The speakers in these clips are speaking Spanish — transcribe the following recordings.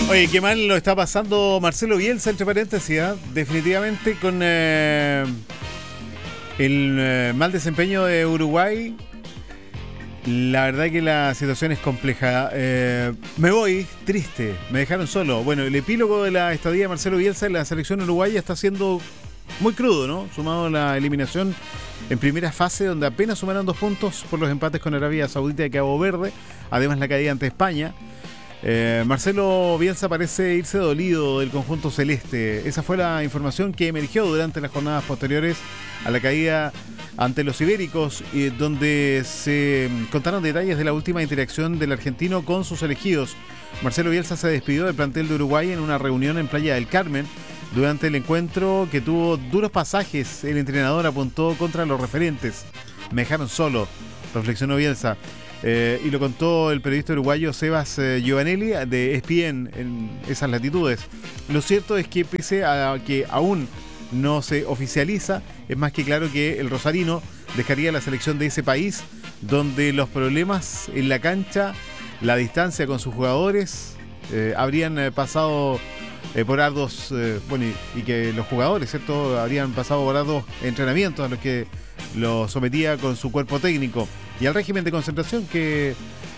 Oye, qué mal lo está pasando Marcelo Bielsa, entre paréntesis, ¿eh? Definitivamente con el mal desempeño de Uruguay. La verdad que la situación es compleja. Me voy triste, me dejaron solo. Bueno, el epílogo de la estadía de Marcelo Bielsa en la selección uruguaya está siendo muy crudo, ¿no? Sumado a la eliminación en primera fase, donde apenas sumaron 2 puntos por los empates con Arabia Saudita y Cabo Verde, además la caída ante España. Marcelo Bielsa parece irse dolido del conjunto celeste. Esa fue la información que emergió durante las jornadas posteriores a la caída ante los ibéricos, donde se contaron detalles de la última interacción del argentino con sus elegidos. Marcelo Bielsa se despidió del plantel de Uruguay en una reunión en Playa del Carmen. Durante el encuentro, que tuvo duros pasajes, el entrenador apuntó contra los referentes. Me dejaron solo, reflexionó Bielsa. Y lo contó el periodista uruguayo Sebas Giovanelli de ESPN en esas latitudes. Lo cierto es que pese a que aún no se oficializa, es más que claro que el rosarino dejaría la selección de ese país, donde los problemas en la cancha, la distancia con sus jugadores, habrían pasado por arduos, y que los jugadores, ¿cierto?, habrían pasado por arduos entrenamientos a los que lo sometía con su cuerpo técnico, y al régimen de concentración que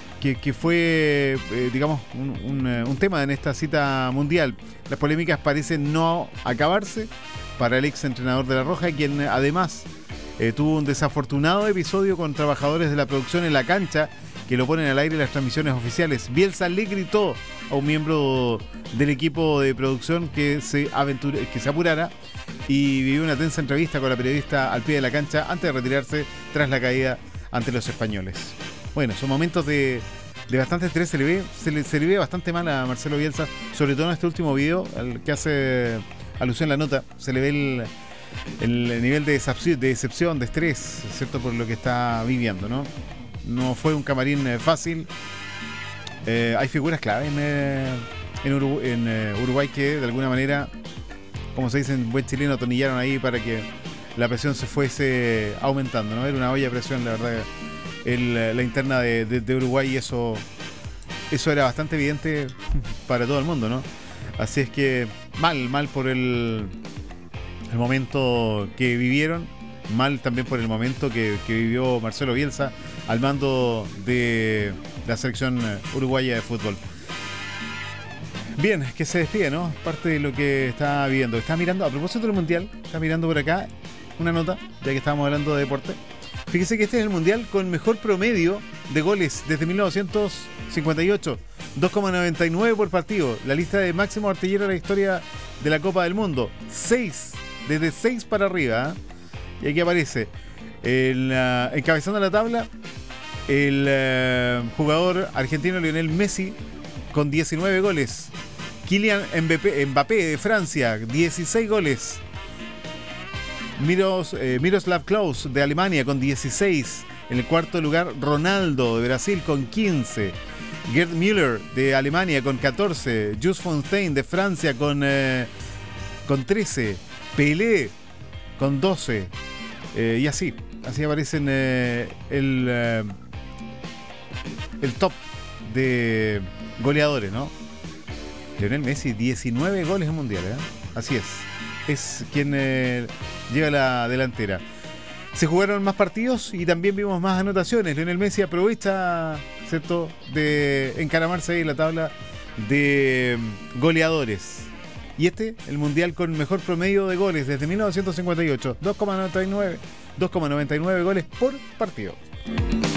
fue, digamos, un tema en esta cita mundial. Las polémicas parecen no acabarse para el ex entrenador de La Roja, quien además tuvo un desafortunado episodio con trabajadores de la producción en la cancha que lo ponen al aire en las transmisiones oficiales. Bielsa le gritó a un miembro del equipo de producción que se apurara, y vivió una tensa entrevista con la periodista al pie de la cancha antes de retirarse tras la caída ante los españoles. Bueno, son momentos de bastante estrés. Se le ve bastante mal a Marcelo Bielsa, sobre todo en este último video al que hace alusión la nota. Se le ve el nivel de decepción, de estrés, ¿cierto?, por lo que está viviendo, ¿no? No fue un camarín fácil. Hay figuras clave en Uruguay que de alguna manera, como se dice en buen chileno, atornillaron ahí para que la presión se fuese aumentando, ¿no? Era una olla de presión, la verdad, la interna de Uruguay, y eso era bastante evidente para todo el mundo, ¿no? Así es que mal por el momento que vivieron, mal también por el momento que vivió Marcelo Bielsa al mando de la selección uruguaya de fútbol. Bien, que se despide, ¿no? Parte de lo que está viviendo. Está mirando, a propósito del Mundial, está mirando por acá una nota, ya que estábamos hablando de deporte. Fíjese que este es el Mundial con mejor promedio de goles desde 1958. 2,99 por partido. La lista de máximo artillero de la historia de la Copa del Mundo. 6, desde 6 para arriba, ¿eh? Y aquí aparece encabezando la tabla el jugador argentino Lionel Messi con 19 goles. Kylian Mbappé de Francia, 16 goles. Miroslav Klose de Alemania con 16. En el cuarto lugar, Ronaldo de Brasil con 15. Gerd Müller de Alemania con 14. Jules Fontaine de Francia con 13. Pelé con 12. Y así aparecen el top de goleadores, ¿no? Lionel Messi, 19 goles en Mundial, ¿eh? Así es quien lleva la delantera. Se jugaron más partidos y también vimos más anotaciones. Lionel Messi aprovecha, ¿cierto?, de encaramarse ahí en la tabla de goleadores. Y el Mundial con mejor promedio de goles desde 1958, 2,99 goles por partido.